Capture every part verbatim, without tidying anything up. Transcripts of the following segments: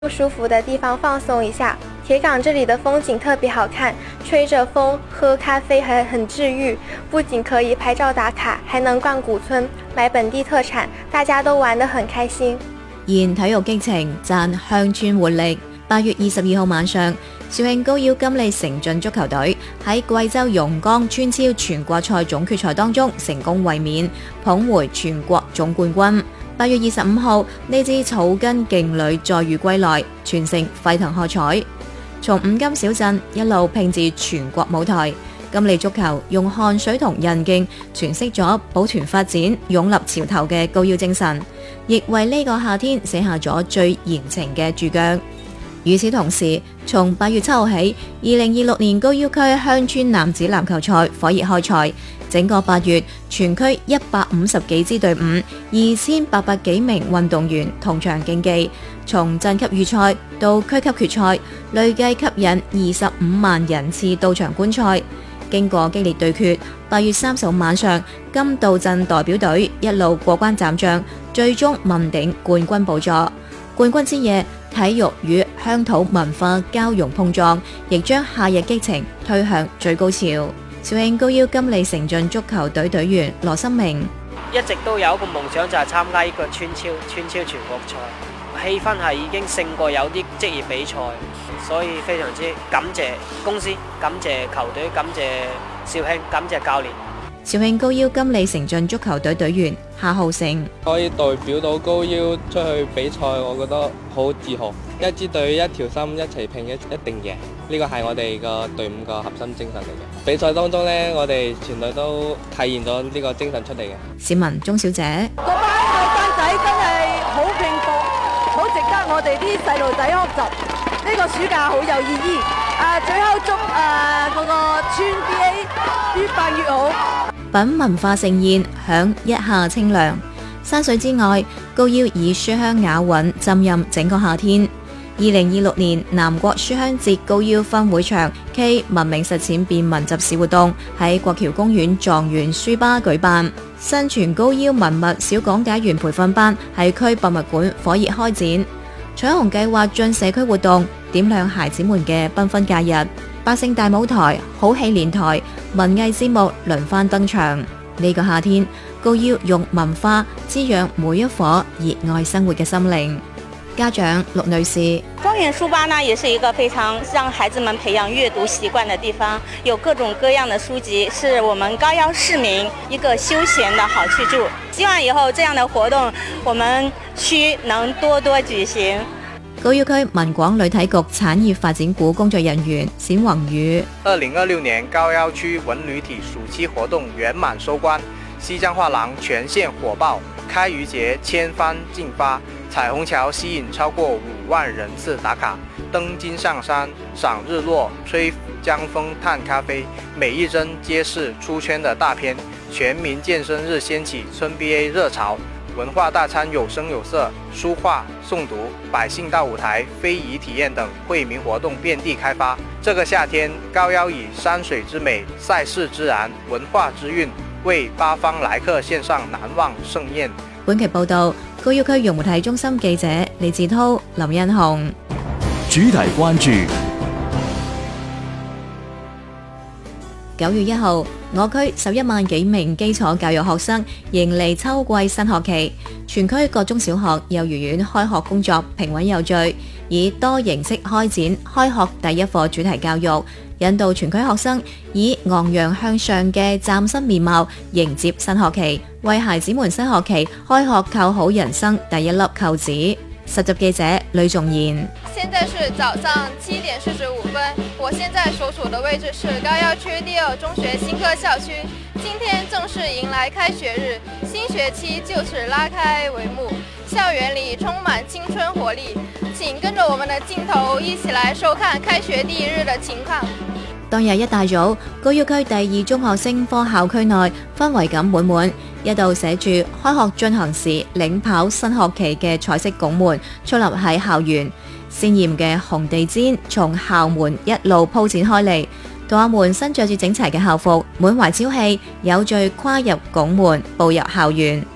不舒服的地方放松一下。铁港这里的风景特别好看，吹着風喝咖啡還很治癒，不僅可以拍照打卡，還能逛古村買本地特產，大家都玩得很開心。 現體育激情讚鄉村活力。八月二十二號晚上，肇慶高腰金利城鎮足球隊喺貴州榕江村超全國賽總決賽當中成功衛冕，捧回全國總冠軍。八月二十五號，呢支草根勁旅載譽歸來，全城沸騰喝彩。從五金小鎮一路拼至全國舞台，金利足球用汗水同韌勁詮釋咗抱團發展、勇立潮頭嘅高腰精神，亦為呢個夏天寫下咗最燃情嘅注腳。與此同時，從八月七號起，二零二六年高腰區鄉村男子籃球賽火熱開賽，整個八月，全區一百五十幾支隊伍、二千八百幾名運動員同場競技，從鎮級預賽到區級決賽，累計吸引二十五萬人次到場觀賽。經過激烈對決，八月三十號晚上，金道鎮代表隊一路過關斬將，最終問鼎冠軍寶座。冠軍之夜，體育與鄉土文化交融碰撞，亦將夏日激情推向最高潮。肇慶高腰金利城鎮足球隊隊員羅新明一直都有一個夢想，就係參加呢個村超村超全國賽，氣氛係已經勝過有啲職業比賽，所以非常之感謝公司、感謝球隊、感謝肇慶、感謝教練。 肇慶高腰金利城鎮足球隊隊員夏浩成可以代表到高腰出去比賽，我覺得好自豪。一支隊一條心一齊拼，一一定贏。呢個係我哋個隊伍個核心精神嚟嘅。比賽當中呢，我哋全隊都體現咗呢個精神出嚟嘅。 市民鍾小姐， 嗰班後生仔真係好拼搏，好值得我哋啲細路仔學習。呢、這個暑假好有意義。啊，最後祝啊嗰、那個村 B A 越辦越好。 品文化盛宴享一夏清涼。山水之外，高腰以書香雅韻浸潤整個夏天。二零二六年南國書香節高腰分會場暨文明實踐便民集市活動喺國橋公園狀元書吧舉辦，新傳高腰文物小講解員培訓班喺區博物館火熱開展，彩虹計劃進社區活動，點亮孩子們嘅繽紛假日。百姓大舞台、好戲連台、文藝節目輪番登場。呢、這個夏天，高腰用文化滋養每一顆熱愛生活嘅心靈。家長陸女士， 狀元書吧呢，也是一個非常讓孩子們培養閱讀習慣的地方，有各種各樣的書籍，是我們高腰市民一個休閒的好去處。希望以後這樣的活動，我們區能多多舉行。 高腰區文廣旅體局產業發展股工作人員冼宏宇， 二零二六年高腰區文旅體暑期活動圓滿收官，西江畫廊全線火爆，開漁節千帆競發，彩虹橋吸引超過五萬人次打卡，登金上山、賞日落、吹江風、嘆咖啡，每一幀皆是出圈的大片。全民健身日掀起村 B A 熱潮。文化大餐有聲有色，書畫、誦讀、百姓到舞台、非遺體驗等惠民活動遍地開發。這個夏天，高腰以山水之美、賽事之燃、文化之韻，為八方來客獻上難忘盛宴。 本期報道，高腰區融媒體中心記者李志濤、林欣雄。 主題關注。 九月一號，我區十一萬幾名基礎教育學生迎嚟秋季新學期，全區各中小學、幼兒園開學工作平穩有序，以多形式開展開學第一課主題教育，引導全區學生以昂揚向上嘅嶄新面貌迎接新學期，為孩子們新學期開學扣好人生第一粒扣子。實習記者呂仲賢。 現在是早上七點四十五分，我現在所處的位置是高腰區第二中學新科校區。今天正式迎來開學日，新學期就此拉開帷幕，校園裡充滿青春活力。請跟着我們的鏡頭一起來收看開學第一日的情況。 當日一大早，高腰區第二中學星科校區內氛圍感滿滿，一度寫住開學進行時領跑新學期嘅彩色拱門矗立喺校園，鮮豔嘅紅地氈從校門一路鋪展開嚟，同學們身着住整齊嘅校服，滿懷朝氣，有序跨入拱門，步入校園。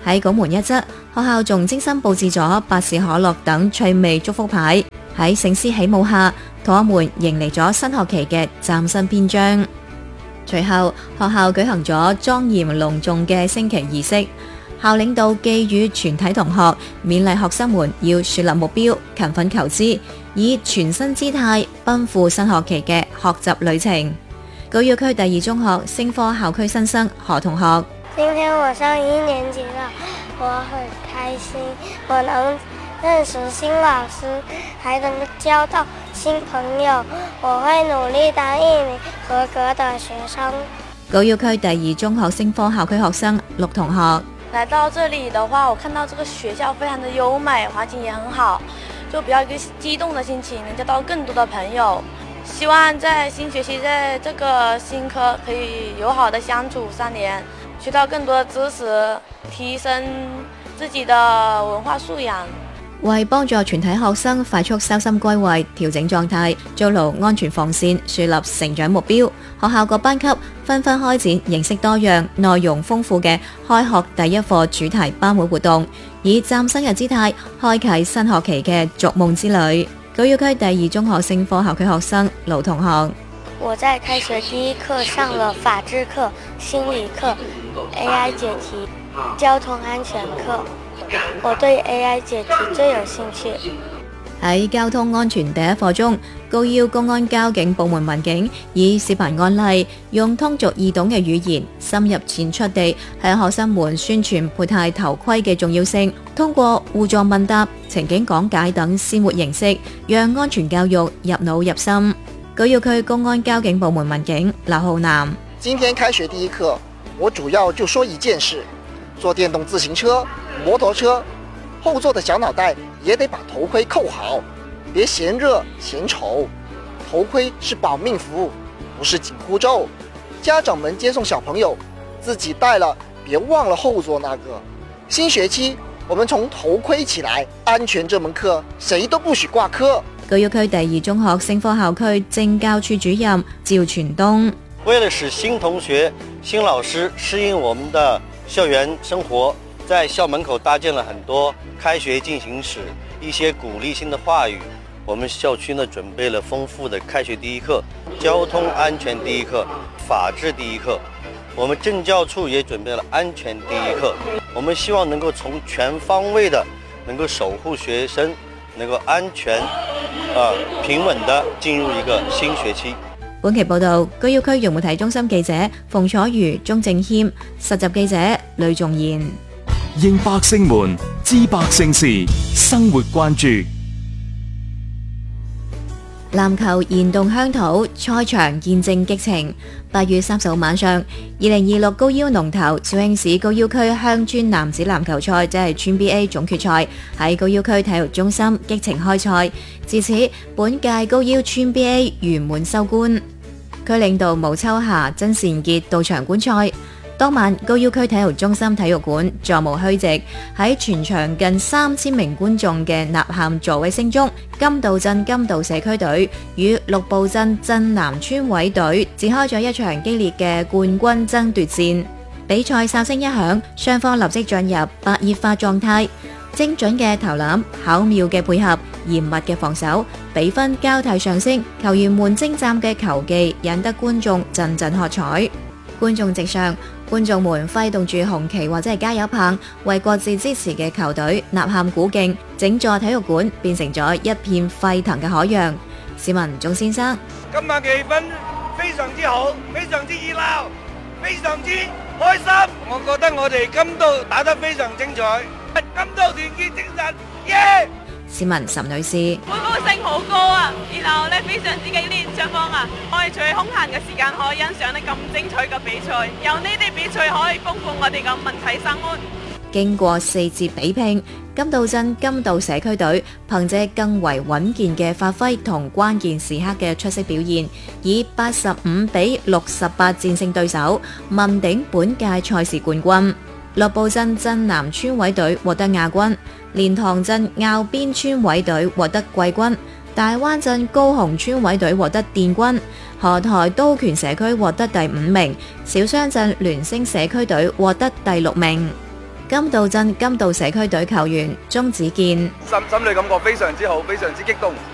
喺拱門一側，學校仲精心佈置咗百事可樂等趣味祝福牌。喺聖詩起舞下，同學們迎嚟咗新學期嘅嶄新篇章。隨後，學校舉行咗莊嚴隆重嘅升旗儀式。校領導寄語全體同學，勉勵學生們要樹立目標，勤奮求知，以全新姿態奔赴新學期嘅學習旅程。高要區第二中學星科校區新生何同學： 今天我上一年級了，我很開心，我能認識新老師，還能交到新朋友，我會努力當一名合格的學生。 高要區第二中學星科校區學生陸同學： 來到這裡的話，我看到這個學校非常的優美，環境也很好，就比較一個激動的心情，能交到更多的朋友。希望在新學期，在這個新科可以友好的相處三年，學到更多的知識，提升自己的文化素養。 為幫助全體學生快速收心歸位、調整狀態、築牢安全防線、樹立成長目標，學校各班級紛紛開展形式多樣、內容豐富嘅開學第一課主題班會活動，以嶄新嘅姿態開啟新學期嘅逐夢之旅。高要區第二中學星科校區學生盧同學： 我在開學第一課上了法治課、心理課、A I 解題、交通安全課。我對 A I 解題最有興趣。 喺交通安全第一課中，高要公安交警部門民警以視頻案例，用通俗易懂嘅語言，深入淺出地向學生們宣傳佩戴頭盔嘅重要性，通過互助問答、情景講解等鮮活形式，讓安全教育入腦入心。高要區公安交警部門民警劉浩南： 今天開學第一課，我主要就說一件事：坐電動自行車、摩托車，後座的小腦袋也得把頭盔扣好，別嫌熱嫌醜。頭盔是保命符，不是緊箍咒。家長們接送小朋友，自己戴了，別忘了後座那個。新學期我們從頭盔起來，安全這門課誰都不許掛科。 高要區第二中學星科校區政教處主任趙全東： 為了使新同學、新老師適應我們的校園生活，在校門口搭建了很多開學進行時一些鼓勵性的話語。我們校區呢準備了豐富的開學第一課、交通安全第一課、法治第一課。我們政教處也準備了安全第一課。我們希望能夠從全方位的能夠守護學生，能夠安全、呃、平穩的進入一個新學期。 本期報道，高要區融媒體中心記者馮楚瑜、鍾正謙，實習記者呂仲賢。 應百姓們知百姓事，生活關注。 籃球燃動鄉土，賽場見證激情。八月三十號晚上，二零二六高腰龍頭肇慶市高要區鄉村男子籃球賽，即係村 B A 總決賽，喺高要區體育中心激情開賽。至此，本屆高腰村 B A 圓滿收官。區領導毛秋霞、曾善傑到場觀賽。當晚，高要區體育中心體育館座無虛席，喺全場近三千名觀眾嘅吶喊助威聲中，金道鎮金道社區隊與綠布鎮鎮南村委隊展開咗一場激烈嘅冠軍爭奪戰。比賽哨聲一響，雙方立即進入白熱化狀態，精準嘅投籃、巧妙嘅配合、嚴密嘅防守，比分交替上升，球員們精湛嘅球技引得觀眾陣陣喝彩。觀眾席上，觀眾們揮動住紅旗或者係加油棒，為各自支持嘅球隊吶喊鼓勁，整座體育館變成咗一片沸騰嘅海洋。市民鍾先生： 今晚氣氛非常之好，非常之熱鬧，非常之開心。我覺得我哋金道打得非常精彩，金道團結精神，耶、yeah!！ 市民岑女士： 歡呼聲好高啊，然後咧非常之激烈，雙方啊，我哋在空閒嘅時間可以欣賞呢咁精彩嘅比賽，由呢啲比賽可以豐富我哋嘅文體生活。 經過四節比拼，金道鎮金道社區隊憑借更為穩健嘅發揮同關鍵時刻嘅出色表現，以八十五比六十八戰勝對手，問鼎本屆賽事冠軍。綠布鎮鎮南村委隊獲得亞軍，蓮塘鎮坳邊村委隊獲得季軍，大灣鎮高雄村委隊獲得殿軍，河台都權社區獲得第五名，小雙鎮聯星社區隊獲得第六名。 金道鎮金道社區隊球員鍾子健。 心心理感覺非常之好，非常之激動。